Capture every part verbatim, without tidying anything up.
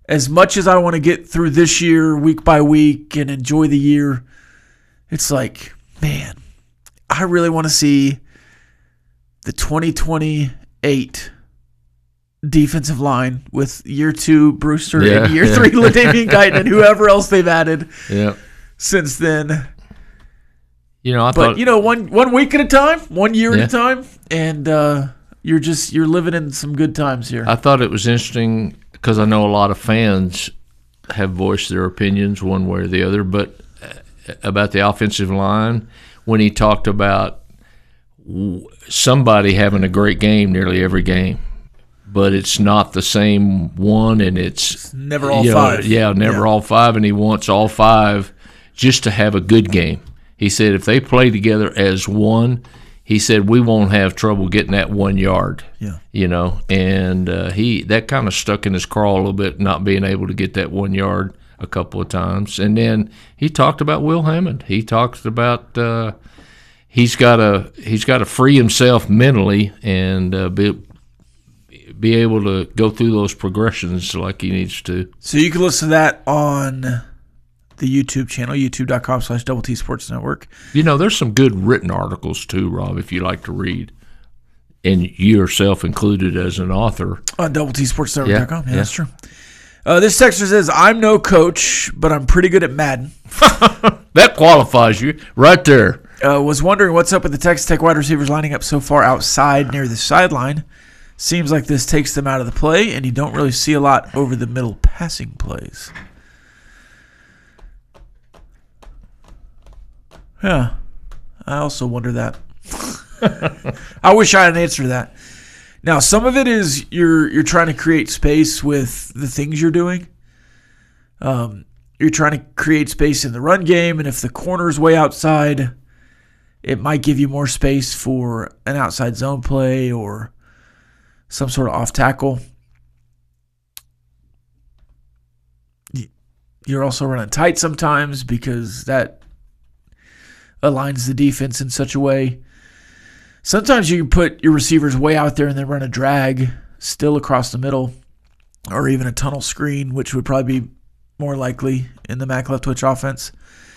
as much as I want to get through this year week by week and enjoy the year, it's like, man, I really want to see the twenty twenty-eight defensive line with year two Brewster yeah, and year yeah. three LaDainian Guyton and whoever else they've added yeah. since then. You know, I but thought, you know, one one week at a time, one year yeah. at a time, and uh, you're just you're living in some good times here. I thought it was interesting because I know a lot of fans have voiced their opinions one way or the other, but about the offensive line, when he talked about somebody having a great game nearly every game, but it's not the same one, and it's, it's never all you know, five. Yeah, never yeah. all five, and he wants all five just to have a good game. He said if they play together as one, he said we won't have trouble getting that one yard. Yeah, you know, and uh, he that kind of stuck in his craw a little bit, not being able to get that one yard a couple of times. And then he talked about Will Hammond. He talked about uh, he's got to he's got to free himself mentally and uh, be be able to go through those progressions like he needs to. So you can listen to that on the YouTube channel, youtube.com slash Double T Sports Network. You know, there's some good written articles too, Rob, if you like to read, and you yourself included as an author. On double T Sports Network dot com. Yeah, yeah, yeah, that's true. Uh, this texter says, I'm no coach, but I'm pretty good at Madden. That qualifies you right there. Uh, was wondering what's up with the Texas Tech wide receivers lining up so far outside near the sideline. Seems like this takes them out of the play, and you don't really see a lot over the middle passing plays. Yeah, I also wonder that. I wish I had an answer to that. Now, some of it is you're you're trying to create space with the things you're doing. Um, you're trying to create space in the run game, and if the corner's way outside, it might give you more space for an outside zone play or some sort of off tackle. You're also running tight sometimes because that aligns the defense in such a way. Sometimes you can put your receivers way out there and then run a drag still across the middle or even a tunnel screen, which would probably be more likely in the Mac left twitch offense.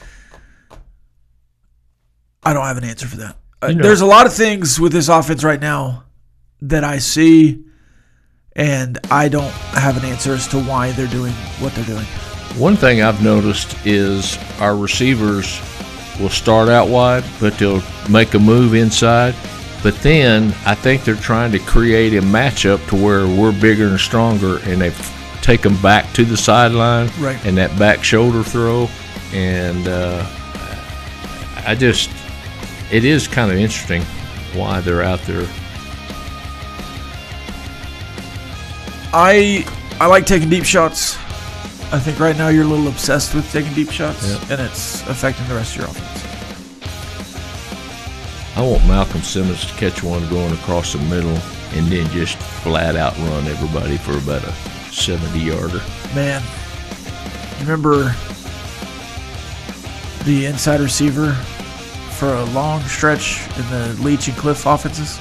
I don't have an answer for that. You know, there's a lot of things with this offense right now that I see, and I don't have an answer as to why they're doing what they're doing. One thing I've noticed is our receivers will start out wide, but they'll make a move inside. But then I think they're trying to create a matchup to where we're bigger and stronger, and they take them back to the sideline, right, and that back shoulder throw. And uh, I just, it is kind of interesting why they're out there. I I like taking deep shots. I think right now you're a little obsessed with taking deep shots, yep, and it's affecting the rest of your offense. I want Malcolm Simmons to catch one going across the middle and then just flat out run everybody for about a seventy-yarder. Man, you remember the inside receiver for a long stretch in the Leach and Cliff offenses?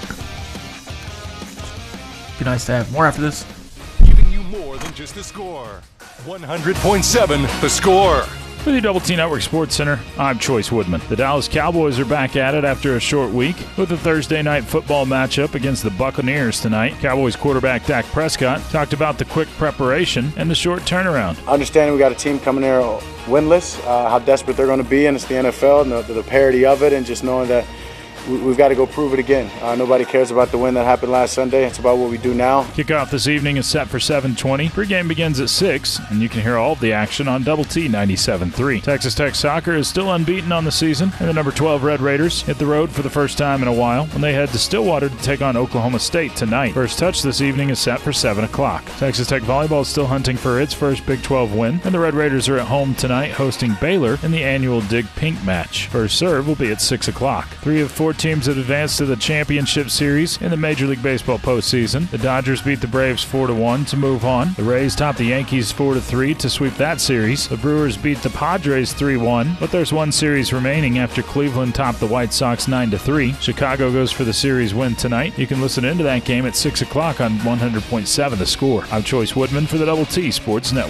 Be nice to have more after this. Giving you more than just the score. one hundred point seven The Score. With your Double T Network Sports Center, I'm Choice Woodman. The Dallas Cowboys are back at it after a short week with a Thursday night football matchup against the Buccaneers tonight. Cowboys quarterback Dak Prescott talked about the quick preparation and the short turnaround. Understanding we got a team coming there winless, uh, how desperate they're going to be, and it's the N F L, and the, the parity of it, and just knowing that we've got to go prove it again. Uh, nobody cares about the win that happened last Sunday. It's about what we do now. Kickoff this evening is set for seven twenty. Pregame begins at six, and you can hear all of the action on Double T ninety-seven point three. Texas Tech soccer is still unbeaten on the season, and the number twelve Red Raiders hit the road for the first time in a while when they head to Stillwater to take on Oklahoma State tonight. First touch this evening is set for seven o'clock. Texas Tech volleyball is still hunting for its first Big twelve win, and the Red Raiders are at home tonight hosting Baylor in the annual Dig Pink match. First serve will be at six o'clock. Three of four teams have advanced to the championship series in the Major League Baseball postseason. The Dodgers beat the Braves four to one to move on. The Rays topped the Yankees four to three to sweep that series. The Brewers beat the Padres three one, but there's one series remaining after Cleveland topped the White Sox nine to three. Chicago goes for the series win tonight. You can listen into that game at six o'clock on one hundred point seven The Score. I'm Choice Woodman for the Double T Sports Network.